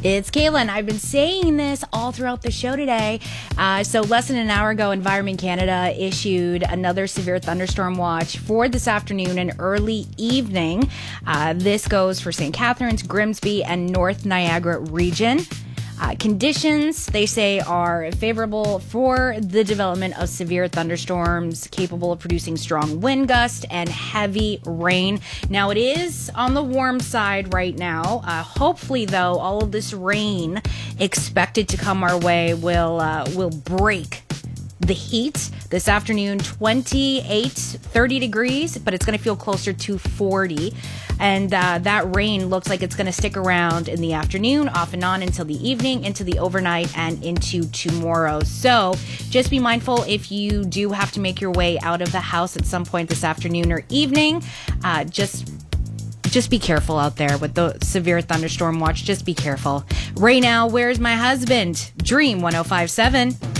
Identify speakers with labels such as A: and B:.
A: It's Kaylin. I've been saying this all throughout the show today. So less than an hour ago, Environment Canada issued another severe thunderstorm watch for this afternoon and early evening. This goes for St. Catharines, Grimsby, and North Niagara region. Conditions, they say, are favorable for the development of severe thunderstorms capable of producing strong wind gusts and heavy rain. Now, it is on the warm side right now. Hopefully, though, all of this rain expected to come our way will break the heat. This afternoon, 30 degrees, but it's going to feel closer to 40. And that rain looks like it's going to stick around in the afternoon, off and on until the evening, into the overnight, and into tomorrow. So just be mindful if you do have to make your way out of the house at some point this afternoon or evening. Just be careful out there with the severe thunderstorm watch. Just be careful. Right now, where's my husband? Dream 105.7.